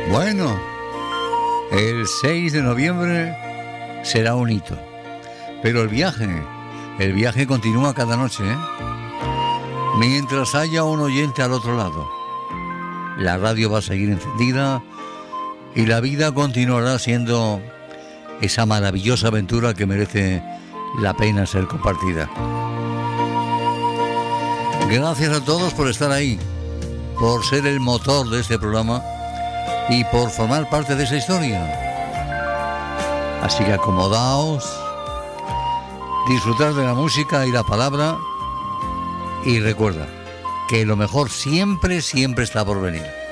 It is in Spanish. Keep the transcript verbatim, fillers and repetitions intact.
Bueno, el seis de noviembre será un hito, pero el viaje, el viaje continúa cada noche, ¿eh? Mientras haya un oyente al otro lado, la radio va a seguir encendida y la vida continuará siendo esa maravillosa aventura que merece la pena ser compartida. Gracias a todos por estar ahí, por ser el motor de este programa y por formar parte de esa historia. Así que acomodaos, disfrutar de la música y la palabra y recuerda que lo mejor siempre, siempre está por venir.